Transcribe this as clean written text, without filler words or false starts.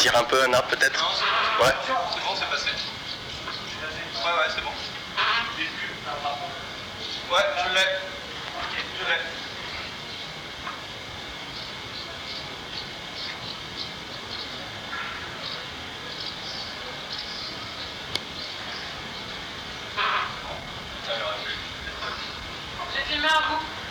tire un peu un arbre peut-être. Non, c'est bon, Ouais. c'est bon, c'est passé. Ouais, c'est bon. Ouais, je l'ai. Je l'ai. J'ai filmé un bout.